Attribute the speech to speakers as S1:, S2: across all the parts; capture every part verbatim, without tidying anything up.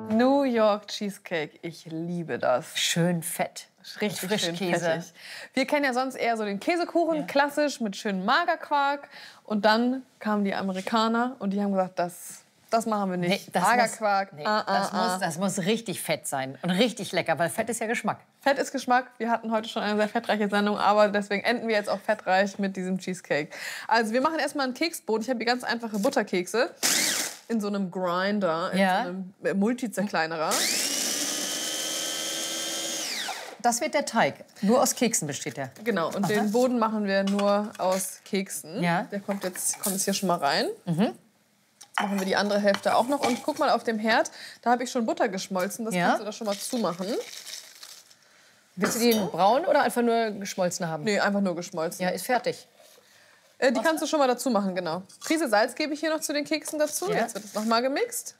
S1: New York Cheesecake, ich liebe das.
S2: Schön fett.
S1: Richtig
S2: Frischkäse.
S1: schön fettig. Wir kennen ja sonst eher so den Käsekuchen,
S2: ja.
S1: klassisch mit schönem Magerquark. Und dann kamen die Amerikaner und die haben gesagt, das, das machen wir nicht.
S2: Nee, das
S1: Magerquark,
S2: muss, nee,
S1: ah, ah,
S2: das,
S1: ah.
S2: muss, das muss richtig fett sein und richtig lecker, weil Fett ist ja Geschmack.
S1: Fett ist Geschmack. Wir hatten heute schon eine sehr fettreiche Sendung, aber deswegen enden wir jetzt auch fettreich mit diesem Cheesecake. Also wir machen erstmal einen Keksboden. Ich habe hier ganz einfache Butterkekse in so einem Grinder, in
S2: Ja.
S1: so einem Multizerkleinerer.
S2: Das wird der Teig. Nur aus Keksen besteht der.
S1: Genau, und den Boden machen wir nur aus Keksen.
S2: Ja.
S1: Der kommt jetzt, kommt jetzt hier schon mal rein. Mhm. Machen wir die andere Hälfte auch noch. Und guck mal auf dem Herd, da habe ich schon Butter geschmolzen. Das
S2: Ja.
S1: kannst du da schon mal zumachen.
S2: Willst du die braun oder einfach nur geschmolzen haben?
S1: Nee, einfach nur geschmolzen.
S2: Ja, ist fertig.
S1: Äh, die kannst du schon mal dazu machen, genau. Prise Salz gebe ich hier noch zu den Keksen dazu.
S2: Ja.
S1: Jetzt wird es noch mal gemixt.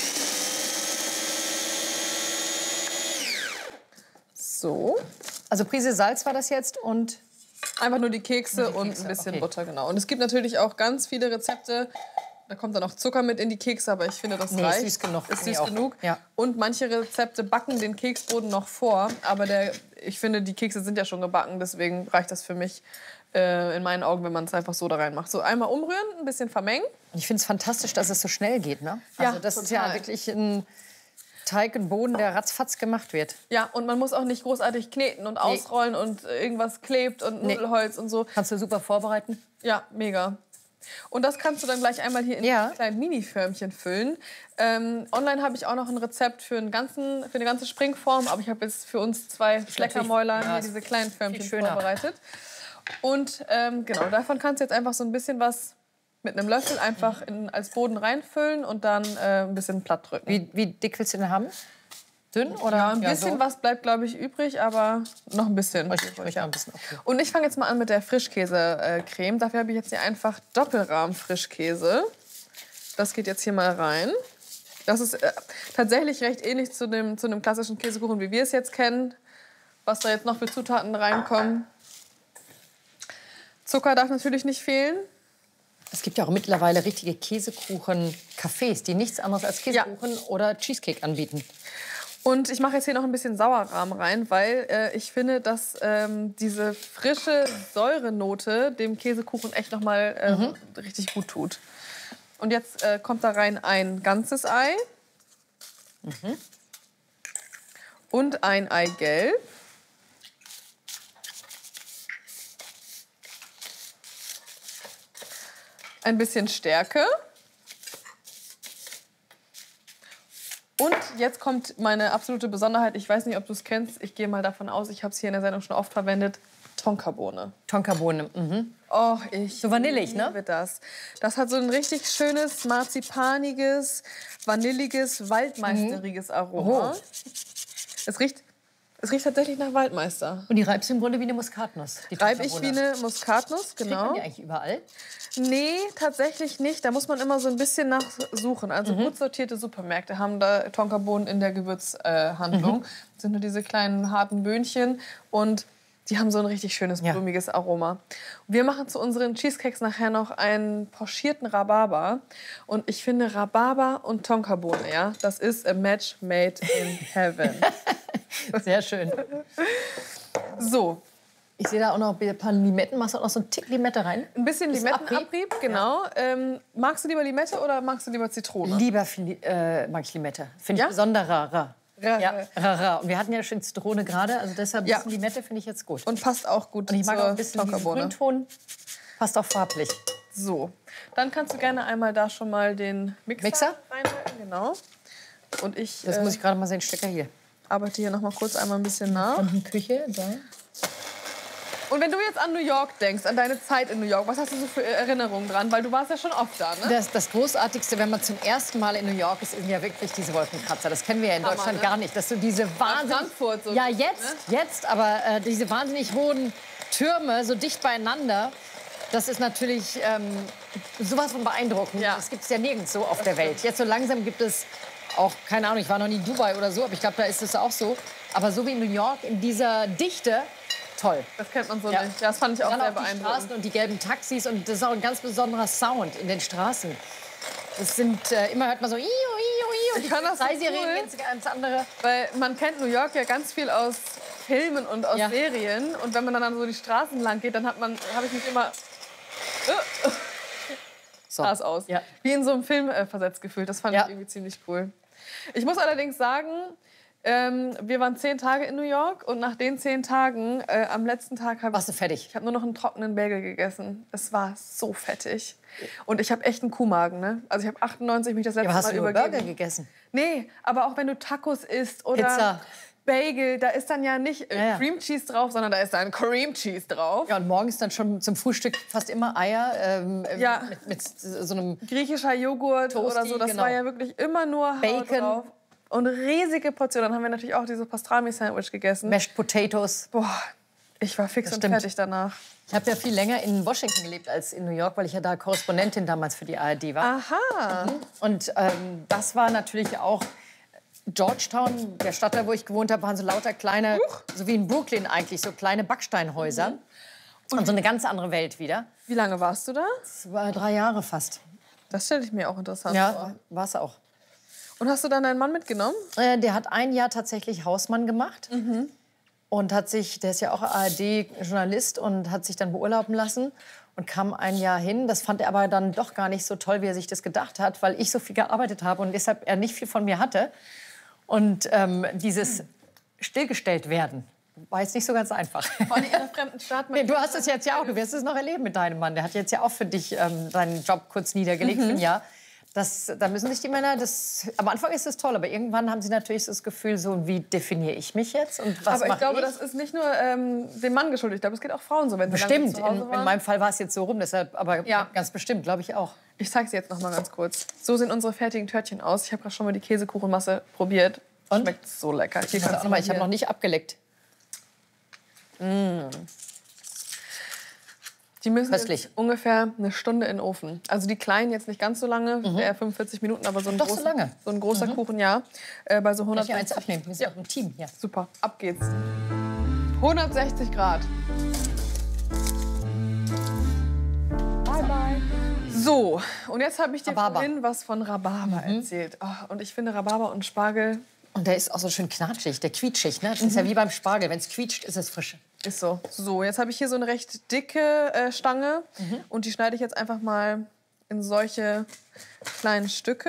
S1: So.
S2: Also Prise Salz war das jetzt und
S1: Einfach nur die Kekse
S2: die
S1: und
S2: Kekse,
S1: ein bisschen
S2: okay.
S1: Butter, genau. Und es gibt natürlich auch ganz viele Rezepte. Da kommt dann auch Zucker mit in die Kekse, aber ich finde, das
S2: Nee, ist
S1: reicht.
S2: süß genug,
S1: Ist
S2: finde ich
S1: süß
S2: auch.
S1: genug.
S2: Ja.
S1: Und manche Rezepte backen den Keksboden noch vor. Aber der, ich finde, die Kekse sind ja schon gebacken. Deswegen reicht das für mich äh, in meinen Augen, wenn man es einfach so da reinmacht. So einmal umrühren, ein bisschen vermengen.
S2: Und ich finde es fantastisch, dass es so schnell geht, ne? Also
S1: Ja,
S2: das ist ja
S1: total.
S2: wirklich ein Teig und Boden, der ratzfatz gemacht wird.
S1: Ja, und man muss auch nicht großartig kneten und ausrollen und irgendwas klebt und
S2: Nee.
S1: Nudelholz und so.
S2: Kannst du super vorbereiten.
S1: Ja, mega. Und das kannst du dann gleich einmal hier in
S2: Ja.
S1: kleinen Mini-Förmchen füllen. Ähm, online habe ich auch noch ein Rezept für, einen ganzen, für eine ganze Springform. Aber ich habe jetzt für uns zwei Schleckermäuler
S2: ja,
S1: hier
S2: ist
S1: diese kleinen Förmchen
S2: viel schöner.
S1: vorbereitet. Und ähm, genau, davon kannst du jetzt einfach so ein bisschen was mit einem Löffel einfach in, als Boden reinfüllen und dann äh, ein bisschen platt drücken.
S2: Wie, wie dick willst du denn haben? Dünn oder?
S1: Ja, ein bisschen
S2: so?
S1: was bleibt, glaube ich, übrig, aber noch ein bisschen.
S2: Ich möchte ein bisschen okay.
S1: Und ich fange jetzt mal an mit der Frischkäse-Creme. Dafür habe ich jetzt hier einfach Doppelrahm-Frischkäse. Das geht jetzt hier mal rein. Das ist äh, tatsächlich recht ähnlich zu dem, zu dem klassischen Käsekuchen, wie wir es jetzt kennen. Was da jetzt noch für Zutaten reinkommen. Zucker darf natürlich nicht fehlen.
S2: Es gibt ja auch mittlerweile richtige Käsekuchen-Cafés, die nichts anderes als Käsekuchen oder Cheesecake anbieten.
S1: Und ich mache jetzt hier noch ein bisschen Sauerrahm rein, weil äh, ich finde, dass ähm, diese frische Säurenote dem Käsekuchen echt noch mal äh,
S2: Mhm.
S1: richtig gut tut. Und jetzt äh, kommt da rein ein ganzes Ei
S2: Mhm.
S1: und ein Eigelb. Ein bisschen Stärke. Und jetzt kommt meine absolute Besonderheit. Ich weiß nicht, ob du es kennst. Ich gehe mal davon aus, ich habe es hier in der Sendung schon oft verwendet. Tonkabohne.
S2: Tonkabohne. Mhm.
S1: Oh, ich
S2: So vanillig, ne?
S1: liebe das. Das hat so ein richtig schönes, marzipaniges, vanilliges, waldmeisteriges Aroma.
S2: Oh.
S1: Es riecht, es riecht tatsächlich nach Waldmeister.
S2: Und die reibst du im Grunde wie eine Muskatnuss. Die
S1: Reibe ich wie
S2: Tonkabohne.
S1: eine Muskatnuss,
S2: Kriegt man
S1: genau.
S2: die eigentlich überall?
S1: Nee, tatsächlich nicht. Da muss man immer so ein bisschen nachsuchen. Also
S2: Mhm.
S1: gut sortierte Supermärkte haben da Tonkabohnen in der Gewürzhandlung.
S2: Mhm.
S1: Das sind nur diese kleinen harten Böhnchen und die haben so ein richtig schönes,
S2: Ja.
S1: blumiges Aroma. Wir machen zu unseren Cheesecakes nachher noch einen pochierten Rhabarber. Und ich finde Rhabarber und Tonkabohne, ja, das ist a match made in heaven.
S2: Sehr schön.
S1: So,
S2: Ich sehe da auch noch ein paar Limetten. Machst du auch noch so einen Tick Limette rein?
S1: ein bisschen
S2: Bisschen
S1: Limettenabrieb, genau. Ähm, magst du lieber Limette oder magst du lieber Zitrone?
S2: Lieber viel, äh, mag ich Limette. Finde ich
S1: Ja?
S2: besonderer.
S1: Ra-
S2: Ja, ra, ra. Und wir hatten ja schon Zitrone gerade, also deshalb ein
S1: Ja.
S2: bisschen Limette finde ich jetzt gut.
S1: Und passt auch gut
S2: Und ich mag
S1: zur
S2: auch ein bisschen diesen
S1: Tonkabohne.
S2: Grünton. Passt auch farblich.
S1: So, dann kannst du gerne einmal da schon mal den Mixer,
S2: Mixer?
S1: reinhalten. Genau. Und ich,
S2: Das
S1: äh,
S2: muss ich gerade mal sehen, Stecker hier.
S1: arbeite hier noch mal kurz einmal ein bisschen nach.
S2: Und die Küche, da.
S1: Und wenn du jetzt an New York denkst, an deine Zeit in New York, was hast du so für Erinnerungen dran? Weil du warst ja schon oft da, ne?
S2: Das, das Großartigste, wenn man zum ersten Mal in New York ist, sind ja wirklich diese Wolkenkratzer. Das kennen wir ja in
S1: Hammer,
S2: Deutschland
S1: ne?
S2: gar nicht. Dass du diese wahnsinnig...
S1: Frankfurt so.
S2: Ja, jetzt, jetzt, aber äh, diese wahnsinnig hohen Türme so dicht beieinander, das ist natürlich ähm, sowas von beeindruckend.
S1: Ja.
S2: Das gibt es ja nirgends so auf der Welt. Jetzt so langsam gibt es auch, keine Ahnung, ich war noch nie in Dubai oder so, aber ich glaube, da ist es auch so. Aber so wie in New York, in dieser Dichte, toll.
S1: Das kennt man so
S2: Ja.
S1: nicht. Ja, das fand ich auch
S2: Dann
S1: sehr
S2: auch die
S1: beeindruckend.
S2: Straßen und die gelben Taxis und das ist auch ein ganz besonderer Sound in den Straßen. Das sind, äh, immer hört man so, iu, iu, und
S1: ich fand das so
S2: Polizeiserien
S1: cool,
S2: ins ganz andere.
S1: weil man kennt New York ja ganz viel aus Filmen und aus
S2: Ja.
S1: Serien. Und wenn man dann so die Straßen lang geht, dann hat man, habe ich mich immer äh,
S2: So.
S1: Gras aus.
S2: Ja.
S1: Wie in so einem Film äh, versetzt gefühlt. Das fand
S2: Ja.
S1: ich irgendwie ziemlich cool. Ich muss allerdings sagen, ähm, wir waren zehn Tage in New York und nach den zehn Tagen, äh, am letzten Tag habe
S2: Warst du
S1: ich,
S2: fertig?
S1: ich hab nur noch einen trockenen Bagel gegessen. Es war so fettig. Und ich habe echt einen Kuhmagen, ne? Also ich habe achtundneunzig mich das letzte
S2: Ja, aber hast
S1: Mal
S2: du nur
S1: übergeben.
S2: Burger gegessen?
S1: Nee, aber auch wenn du Tacos isst oder
S2: Pizza.
S1: Bagel, da ist dann ja nicht äh,
S2: Ja, ja.
S1: Cream Cheese drauf, sondern da ist dann Cream Cheese drauf.
S2: Ja, und morgens dann schon zum Frühstück fast immer Eier ähm,
S1: Ja.
S2: mit, mit so einem
S1: Griechischer Joghurt
S2: Toasty,
S1: oder so, das
S2: genau.
S1: war ja wirklich immer nur Haut
S2: Bacon.
S1: drauf. Und riesige Portionen. Dann haben wir natürlich auch dieses Pastrami-Sandwich gegessen.
S2: Mashed Potatoes.
S1: Boah, ich war fix
S2: Das
S1: und
S2: stimmt.
S1: fertig danach.
S2: Ich habe ja viel länger in Washington gelebt als in New York, weil ich ja da Korrespondentin damals für die A R D war.
S1: Aha.
S2: Und ähm, das war natürlich auch Georgetown, der Stadtteil, wo ich gewohnt habe, waren so lauter kleine, so wie in Brooklyn eigentlich, so kleine Backsteinhäuser.
S1: Mhm.
S2: Und so eine ganz andere Welt wieder.
S1: Wie lange warst du da?
S2: Das war drei Jahre fast.
S1: Das stelle ich mir auch interessant vor.
S2: Ja, war es auch.
S1: Und hast du dann deinen Mann mitgenommen?
S2: Äh, der hat ein Jahr tatsächlich Hausmann gemacht. Und hat sich, der ist ja auch A R D-Journalist und hat sich dann beurlauben lassen und kam ein Jahr hin. Das fand er aber dann doch gar nicht so toll, wie er sich das gedacht hat, weil ich so viel gearbeitet habe und deshalb er nicht viel von mir hatte. Und ähm, dieses stillgestellt werden war jetzt nicht so ganz einfach.
S1: Vor allem in einer fremden Stadt.
S2: Nee, du hast es jetzt ja auch, du wirst es noch erleben mit deinem Mann. Der hat jetzt ja auch für dich ähm, seinen Job kurz niedergelegt für ein Jahr. Das, da müssen sich die Männer, das, am Anfang ist es toll, aber irgendwann haben sie natürlich das Gefühl, so wie definiere ich mich jetzt und was
S1: Aber ich
S2: mache
S1: glaube,
S2: ich?
S1: das ist nicht nur ähm, dem Mann geschuldet. Ich glaube, es geht auch Frauen so, wenn sie lange
S2: Bestimmt,
S1: zu Hause
S2: in,
S1: waren.
S2: in meinem Fall war es jetzt so rum, deshalb, aber
S1: Ja.
S2: ganz bestimmt, glaube ich auch.
S1: Ich zeige sie jetzt noch mal ganz kurz. So sehen unsere fertigen Törtchen aus. Ich habe gerade schon mal die Käsekuchenmasse probiert.
S2: Und?
S1: Schmeckt so lecker. Hier
S2: Ich,
S1: kannst du
S2: noch mal, ich
S1: hier-
S2: habe noch nicht abgeleckt.
S1: Die müssen
S2: Köstlich.
S1: jetzt ungefähr eine Stunde in den Ofen. Also die kleinen jetzt nicht ganz so lange, eher fünfundvierzig Minuten, aber so ein
S2: Doch, so
S1: großer,
S2: lange.
S1: so ein großer Kuchen, ja. Äh, bei so
S2: Kann ich hier
S1: hundertsechzig.
S2: eins abnehmen? Wir sind ja auch ein Team hier.
S1: Super, ab geht's. hundertsechzig Grad. Bye, bye. So, und jetzt habe ich dir
S2: Rhabarber.
S1: vorhin was von Rhabarber erzählt. Oh, und ich finde Rhabarber und Spargel
S2: Und der ist auch so schön knatschig, der quietschig. Ne? Das ist ja wie beim Spargel, wenn es quietscht, ist es frisch.
S1: ist so. So, jetzt habe ich hier so eine recht dicke äh, Stange.
S2: Mhm.
S1: Und die schneide ich jetzt einfach mal in solche kleinen Stücke.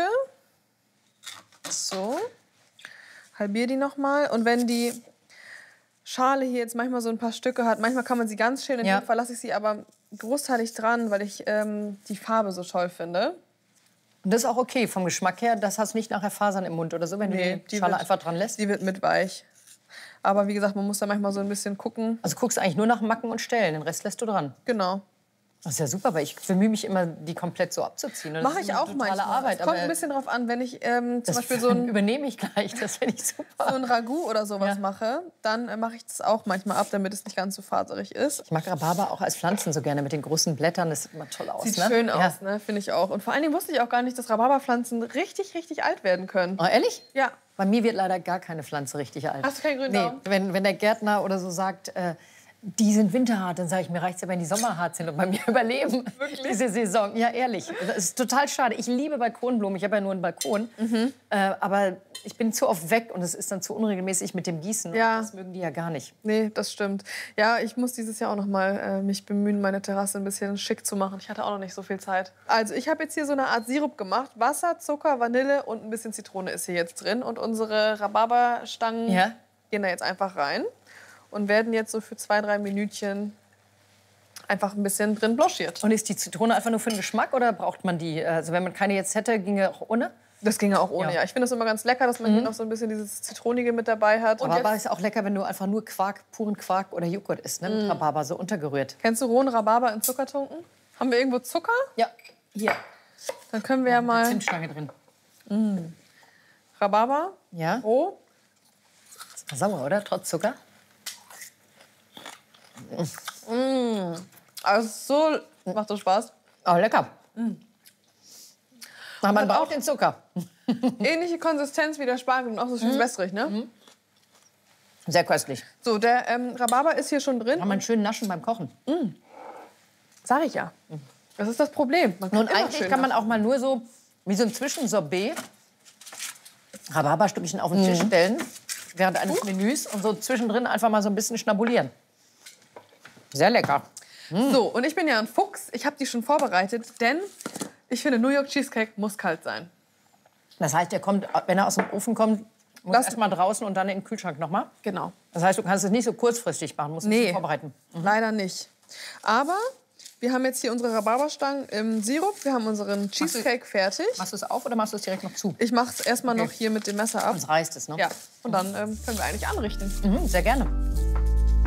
S1: So. Halbiere die noch mal. Und wenn die Schale hier jetzt manchmal so ein paar Stücke hat, manchmal kann man sie ganz schälen. In
S2: Ja.
S1: dem Fall lasse ich sie aber großteilig dran, weil ich ähm, die Farbe so toll finde.
S2: Und das ist auch okay vom Geschmack her. Das hast du nicht nachher Fasern im Mund oder so, wenn du die Schale
S1: wird-
S2: einfach dran lässt.
S1: Die wird mit weich. Aber wie gesagt, man muss da manchmal so ein bisschen gucken.
S2: Also guckst eigentlich nur nach Macken und Stellen, den Rest lässt du dran.
S1: Genau.
S2: Das ist ja super, weil ich bemühe mich immer, die komplett so abzuziehen. Und das
S1: Mache
S2: ist
S1: ich
S2: eine
S1: auch
S2: totale
S1: manchmal.
S2: Arbeit,
S1: es kommt
S2: aber
S1: ein bisschen drauf an, wenn ich ähm, zum
S2: das
S1: Beispiel so ein,
S2: übernehme ich gleich, das finde ich super.
S1: so ein Ragout oder sowas
S2: Ja.
S1: mache, dann äh, mache ich das auch manchmal ab, damit es nicht ganz so faserig ist.
S2: Ich mag Rhabarber auch als Pflanzen so gerne mit den großen Blättern. Das sieht immer toll aus.
S1: Sieht
S2: ne?
S1: schön
S2: Ja.
S1: aus, ne? Finde ich auch. Und vor allen Dingen wusste ich auch gar nicht, dass Rhabarberpflanzen richtig, richtig alt werden können.
S2: Oh, ehrlich?
S1: Ja.
S2: Bei mir wird leider gar keine Pflanze richtig alt.
S1: Hast du keinen grünen
S2: Nee,
S1: Daumen?
S2: wenn, wenn der Gärtner oder so sagt, äh, die sind winterhart, dann sage ich, mir reicht es ja, wenn die sommerhart sind und bei mir überleben diese Saison. Ja, ehrlich. Das ist total schade. Ich liebe Balkonblumen. Ich habe ja nur einen Balkon.
S1: Mhm.
S2: Äh, aber ich bin zu oft weg und es ist dann zu unregelmäßig mit dem Gießen.
S1: Ja.
S2: Und das mögen die ja gar nicht.
S1: Nee, das stimmt. Ja, ich muss dieses Jahr auch noch mal äh, mich bemühen, meine Terrasse ein bisschen schick zu machen. Ich hatte auch noch nicht so viel Zeit. Also ich habe jetzt hier so eine Art Sirup gemacht. Wasser, Zucker, Vanille und ein bisschen Zitrone ist hier jetzt drin. Und unsere Rhabarberstangen
S2: Ja.
S1: gehen da jetzt einfach rein und werden jetzt so für zwei, drei Minütchen einfach ein bisschen drin blanchiert.
S2: Und ist die Zitrone einfach nur für den Geschmack oder braucht man die? Also wenn man keine jetzt hätte, ginge auch ohne?
S1: Das ginge auch ohne,
S2: Ja.
S1: ja. Ich finde es immer ganz lecker, dass man hier noch so ein bisschen dieses Zitronige mit dabei hat. Und
S2: Rhabarber
S1: jetzt,
S2: ist auch lecker, wenn du einfach nur Quark, puren Quark oder Joghurt isst, ne? Mit Rhabarber so untergerührt.
S1: kennst du rohen Rhabarber in Zucker tunken? Haben wir irgendwo Zucker?
S2: Ja, hier.
S1: Dann können wir ja
S2: Eine
S1: mal
S2: Zimtstange drin.
S1: Rhabarber
S2: Ja,
S1: roh.
S2: sauer, oder? Trotz Zucker.
S1: Also so macht so Spaß.
S2: Oh, lecker. Aber man braucht den Zucker.
S1: Ähnliche Konsistenz wie der Spargel und auch so schön wässrig, ne?
S2: Sehr köstlich.
S1: So, der ähm, Rhabarber ist hier schon drin.
S2: Kann man schön naschen beim Kochen.
S1: Sag ich ja. Das ist das Problem. Man kann
S2: Und
S1: immer
S2: eigentlich
S1: schön
S2: kann man auch mal nur so, wie so ein Zwischensorbet, Rhabarberstückchen auf den Tisch stellen, während eines Menüs und so zwischendrin einfach mal so ein bisschen schnabulieren. Sehr lecker.
S1: So, und ich bin ja ein Fuchs. Ich habe die schon vorbereitet, denn ich finde, New York Cheesecake muss kalt sein.
S2: Das heißt, der kommt, wenn er aus dem Ofen kommt, muss
S1: Lass-
S2: erst mal draußen und dann in den Kühlschrank nochmal.
S1: Genau.
S2: Das heißt, du kannst es nicht so kurzfristig machen, musst
S1: Nee.
S2: es vorbereiten.
S1: Leider nicht. Aber wir haben jetzt hier unsere Rhabarberstangen im Sirup. Wir haben unseren Cheesecake fertig.
S2: Machst du es auf oder machst du es direkt noch zu?
S1: Ich mache es erstmal
S2: Okay.
S1: noch hier mit dem Messer ab.
S2: Sonst reißt es, ne?
S1: Ja, und dann ähm, können wir eigentlich anrichten.
S2: Mhm, sehr gerne.